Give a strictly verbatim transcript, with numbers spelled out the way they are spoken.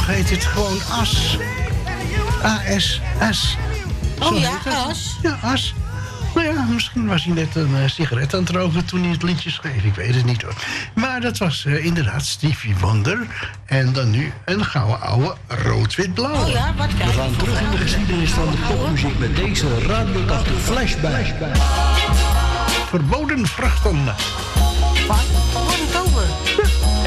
nog heet het gewoon As. A S S. Oh ja, As? Ja, As. Nou ja, misschien was hij net een uh, sigaret aan het roken toen hij het liedje schreef. Ik weet het niet hoor. Maar dat was uh, inderdaad Stevie Wonder. En dan nu een gouden oude rood-wit-blauw. Oh ja, wat kijk. We gaan terug in de geschiedenis van de popmuziek met deze Radio tachtig Flashback. Verboden vruchten. Wat? Wordt het over?